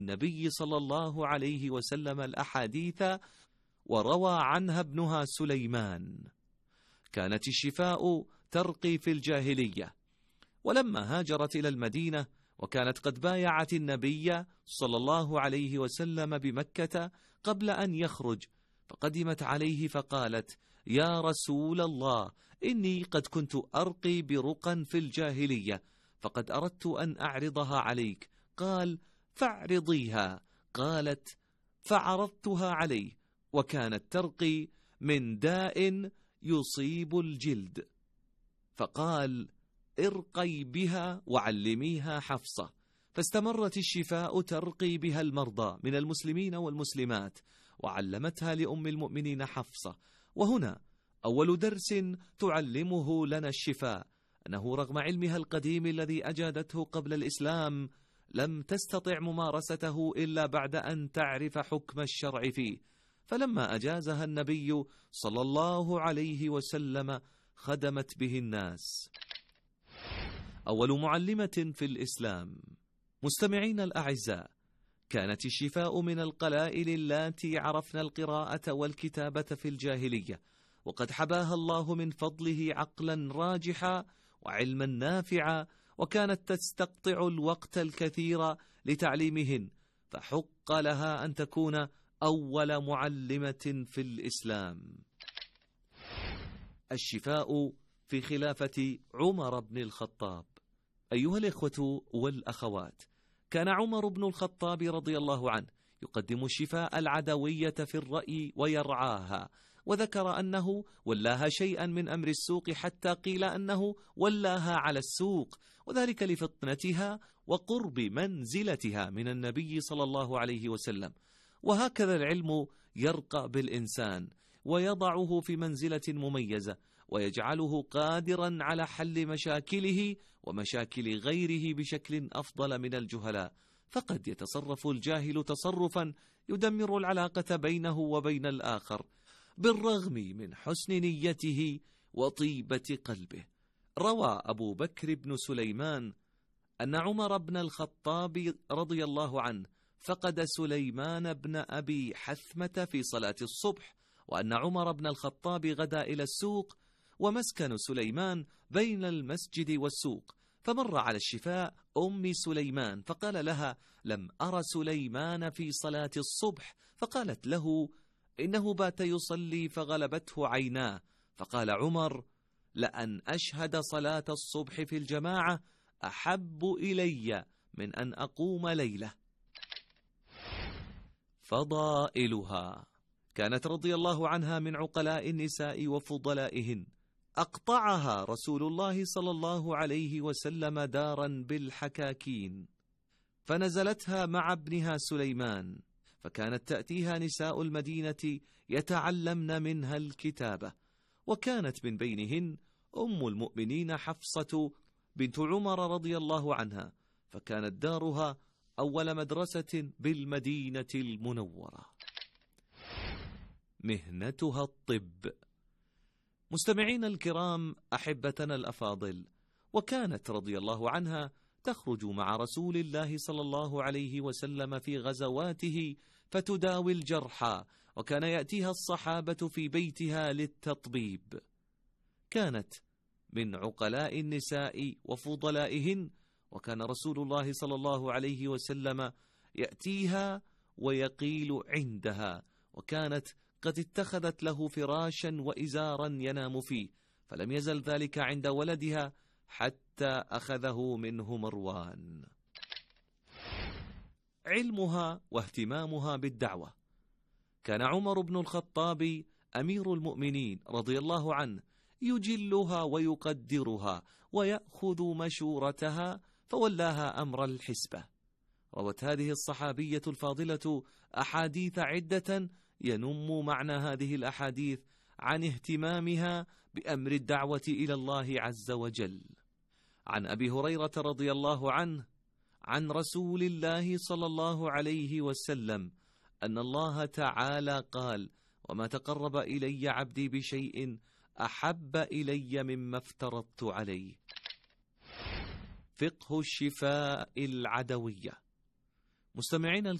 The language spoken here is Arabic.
النبي صلى الله عليه وسلم الأحاديث وروى عنها ابنها سليمان. كانت الشفاء ترقي في الجاهلية، ولما هاجرت إلى المدينة وكانت قد بايعت النبي صلى الله عليه وسلم بمكة قبل أن يخرج، فقدمت عليه فقالت: يا رسول الله، إني قد كنت أرقي برقا في الجاهلية، فقد أردت أن أعرضها عليك. قال: فاعرضيها. قالت: فعرضتها عليه، وكانت ترقي من داء يصيب الجلد، فقال: ارقي بها وعلميها حفصة. فاستمرت الشفاء ترقي بها المرضى من المسلمين والمسلمات، وعلمتها لأم المؤمنين حفصة. وهنا أول درس تعلمه لنا الشفاء، أنه رغم علمها القديم الذي أجادته قبل الإسلام، لم تستطع ممارسته إلا بعد أن تعرف حكم الشرع فيه، فلما أجازها النبي صلى الله عليه وسلم خدمت به الناس. أول معلمة في الإسلام. مستمعين الأعزاء، كانت الشفاء من القلائل اللاتي عرفن القراءة والكتابة في الجاهلية، وقد حباها الله من فضله عقلا راجحا وعلما نافعا، وكانت تستقطع الوقت الكثير لتعليمهن، فحق لها أن تكون أول معلمة في الإسلام. الشفاء في خلافة عمر بن الخطاب. أيها الإخوة والأخوات، كان عمر بن الخطاب رضي الله عنه يقدم الشفاء العدوية في الرأي ويرعاها، وذكر أنه ولاها شيئا من أمر السوق، حتى قيل أنه ولاها على السوق، وذلك لفطنتها وقرب منزلتها من النبي صلى الله عليه وسلم. وهكذا العلم يرقى بالإنسان ويضعه في منزلة مميزة، ويجعله قادرا على حل مشاكله ومشاكل غيره بشكل أفضل من الجهلاء. فقد يتصرف الجاهل تصرفا يدمر العلاقة بينه وبين الآخر بالرغم من حسن نيته وطيبة قلبه. روى أبو بكر بن سليمان أن عمر بن الخطاب رضي الله عنه فقد سليمان بن أبي حثمة في صلاة الصبح، وأن عمر بن الخطاب غدا إلى السوق، ومسكن سليمان بين المسجد والسوق، فمر على الشفاء أم سليمان فقال لها: لم أر سليمان في صلاة الصبح. فقالت له: إنه بات يصلي فغلبته عيناه. فقال عمر: لأن أشهد صلاة الصبح في الجماعة أحب إلي من أن أقوم ليلة. فضائلها. كانت رضي الله عنها من عقلاء النساء وفضلائهن، أقطعها رسول الله صلى الله عليه وسلم دارا بالحكاكين، فنزلتها مع ابنها سليمان، فكانت تأتيها نساء المدينة يتعلمن منها الكتابة، وكانت من بينهن أم المؤمنين حفصة بنت عمر رضي الله عنها، فكانت دارها أول مدرسة بالمدينة المنورة. مهنتها الطب. مستمعين الكرام، أحبتنا الأفاضل، وكانت رضي الله عنها تخرج مع رسول الله صلى الله عليه وسلم في غزواته فتداوي الجرحى، وكان يأتيها الصحابة في بيتها للتطبيب. كانت من عقلاء النساء وفضلائهن، وكان رسول الله صلى الله عليه وسلم يأتيها ويقيل عندها، وكانت قد اتخذت له فراشا وإزارا ينام فيه، فلم يزل ذلك عند ولدها حتى أخذه منه مروان. علمها واهتمامها بالدعوة. كان عمر بن الخطاب أمير المؤمنين رضي الله عنه يجلها ويقدرها ويأخذ مشورتها، فولاها أمر الحسبة. روت هذه الصحابية الفاضلة أحاديث عدة ينم معنى هذه الأحاديث عن اهتمامها بأمر الدعوة إلى الله عز وجل. عن أبي هريرة رضي الله عنه عن رسول الله صلى الله عليه وسلم أن الله تعالى قال: وما تقرب إلي عبدي بشيء أحب إلي مما افترضت عليه. فقه الشفاء العدوية. مستمعينا